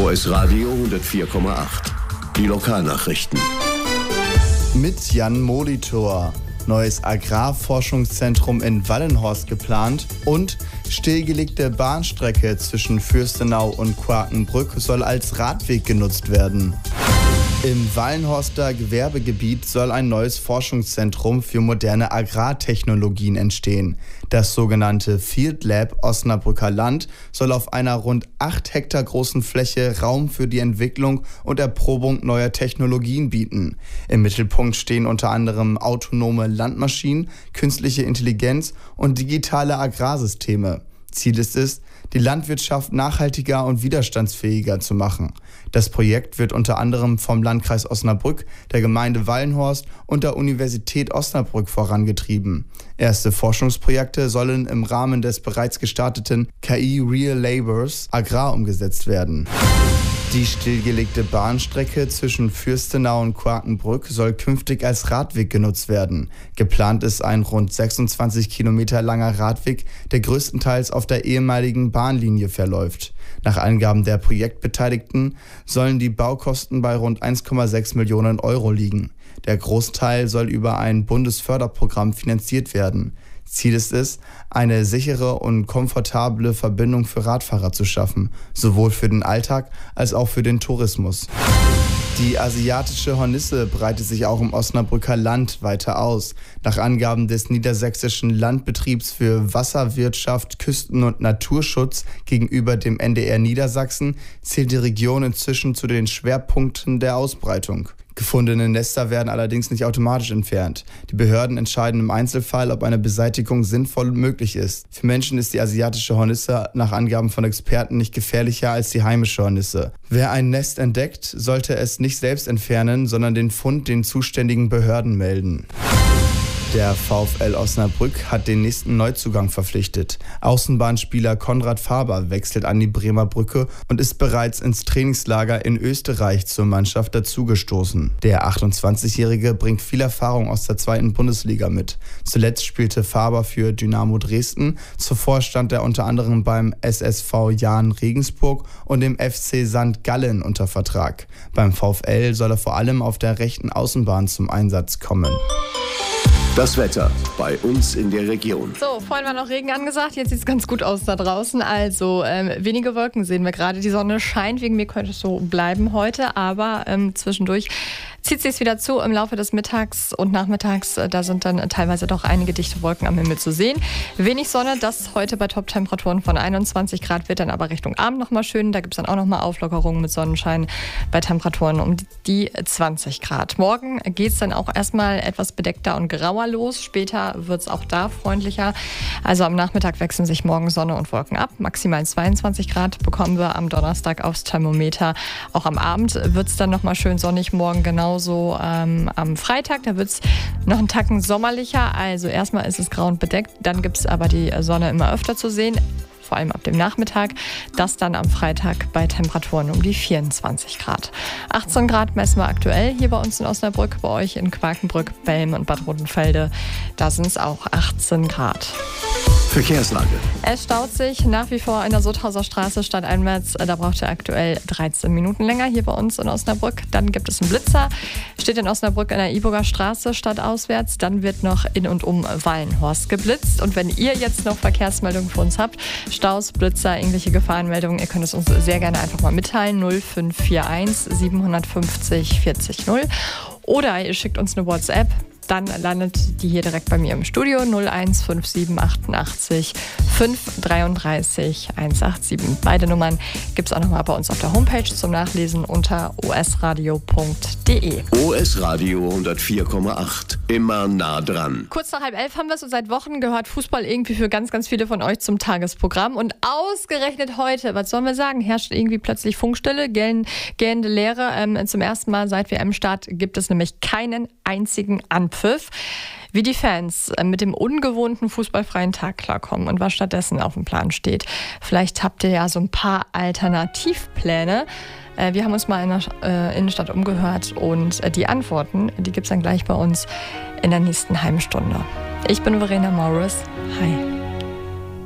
OS Radio 104,8. Die Lokalnachrichten. Mit Jan Molitor. Neues Agrarforschungszentrum in Wallenhorst geplant und stillgelegte Bahnstrecke zwischen Fürstenau und Quakenbrück soll als Radweg genutzt werden. Im Wallenhorster Gewerbegebiet soll ein neues Forschungszentrum für moderne Agrartechnologien entstehen. Das sogenannte Field Lab Osnabrücker Land soll auf einer rund 8 Hektar großen Fläche Raum für die Entwicklung und Erprobung neuer Technologien bieten. Im Mittelpunkt stehen unter anderem autonome Landmaschinen, künstliche Intelligenz und digitale Agrarsysteme. Ziel ist es, die Landwirtschaft nachhaltiger und widerstandsfähiger zu machen. Das Projekt wird unter anderem vom Landkreis Osnabrück, der Gemeinde Wallenhorst und der Universität Osnabrück vorangetrieben. Erste Forschungsprojekte sollen im Rahmen des bereits gestarteten KI Real Labors Agrar umgesetzt werden. Die stillgelegte Bahnstrecke zwischen Fürstenau und Quakenbrück soll künftig als Radweg genutzt werden. Geplant ist ein rund 26 Kilometer langer Radweg, der größtenteils auf der ehemaligen Bahnlinie verläuft. Nach Angaben der Projektbeteiligten sollen die Baukosten bei rund 1,6 Millionen Euro liegen. Der Großteil soll über ein Bundesförderprogramm finanziert werden. Ziel ist es, eine sichere und komfortable Verbindung für Radfahrer zu schaffen, sowohl für den Alltag als auch für den Tourismus. Die asiatische Hornisse breitet sich auch im Osnabrücker Land weiter aus. Nach Angaben des Niedersächsischen Landbetriebs für Wasserwirtschaft, Küsten- und Naturschutz gegenüber dem NDR Niedersachsen zählt die Region inzwischen zu den Schwerpunkten der Ausbreitung. Gefundene Nester werden allerdings nicht automatisch entfernt. Die Behörden entscheiden im Einzelfall, ob eine Beseitigung sinnvoll möglich ist. Für Menschen ist die asiatische Hornisse nach Angaben von Experten nicht gefährlicher als die heimische Hornisse. Wer ein Nest entdeckt, sollte es nicht selbst entfernen, sondern den Fund den zuständigen Behörden melden. Der VfL Osnabrück hat den nächsten Neuzugang verpflichtet. Außenbahnspieler Konrad Faber wechselt an die Bremer Brücke und ist bereits ins Trainingslager in Österreich zur Mannschaft dazugestoßen. Der 28-Jährige bringt viel Erfahrung aus der 2. Bundesliga mit. Zuletzt spielte Faber für Dynamo Dresden. Zuvor stand er unter anderem beim SSV Jahn Regensburg und dem FC St. Gallen unter Vertrag. Beim VfL soll er vor allem auf der rechten Außenbahn zum Einsatz kommen. Das Wetter bei uns in der Region. So, vorhin war noch Regen angesagt, jetzt sieht es ganz gut aus da draußen. Also wenige Wolken sehen wir gerade. Die Sonne scheint, wegen mir könnte es so bleiben heute, aber zwischendurch zieht es sich wieder zu im Laufe des Mittags und Nachmittags. Da sind dann teilweise doch einige dichte Wolken am Himmel zu sehen. Wenig Sonne, das heute bei Top-Temperaturen von 21 Grad wird dann aber Richtung Abend nochmal schön. Da gibt es dann auch nochmal Auflockerungen mit Sonnenschein bei Temperaturen um die 20 Grad. Morgen geht es dann auch erstmal etwas bedeckter und grauer los. Später wird es auch da freundlicher. Also am Nachmittag wechseln sich morgen Sonne und Wolken ab. Maximal 22 Grad bekommen wir am Donnerstag aufs Thermometer. Auch am Abend wird es dann nochmal schön sonnig morgen genauso am Freitag. Da wird es noch einen Tacken sommerlicher. Also erstmal ist es grau und bedeckt. Dann gibt es aber die Sonne immer öfter zu sehen. Vor allem ab dem Nachmittag. Das dann am Freitag bei Temperaturen um die 24 Grad. 18 Grad messen wir aktuell hier bei uns in Osnabrück. Bei euch in Quakenbrück, Belm und Bad Rodenfelde. Da sind es auch 18 Grad. Verkehrslage. Es staut sich nach wie vor in der Sutthauser Straße stadteinwärts. Da braucht ihr aktuell 13 Minuten länger hier bei uns in Osnabrück. Dann gibt es einen Blitzer. Steht in Osnabrück in der Iburger Straße stadtauswärts. Dann wird noch in und um Wallenhorst geblitzt. Und wenn ihr jetzt noch Verkehrsmeldungen für uns habt, Staus, Blitzer, irgendwelche Gefahrenmeldungen, ihr könnt es uns sehr gerne einfach mal mitteilen. 0541 750 40 0. Oder ihr schickt uns eine WhatsApp. Dann landet die hier direkt bei mir im Studio. 0157 88 533 187. Beide Nummern gibt es auch nochmal bei uns auf der Homepage zum Nachlesen unter osradio.de. OS Radio 104,8. Immer nah dran. Kurz nach 10:30 haben wir es und seit Wochen gehört Fußball irgendwie für ganz, ganz viele von euch zum Tagesprogramm. Und ausgerechnet heute, was sollen wir sagen, herrscht irgendwie plötzlich Funkstille, gähnende Leere. Zum ersten Mal seit WM-Start gibt es nämlich keinen einzigen Anpfiff. Wie die Fans mit dem ungewohnten fußballfreien Tag klarkommen und was stattdessen auf dem Plan steht. Vielleicht habt ihr ja so ein paar Alternativpläne. Wir haben uns mal in der Innenstadt umgehört und die Antworten, die gibt es dann gleich bei uns in der nächsten halben Stunde. Ich bin Verena Morris. Hi.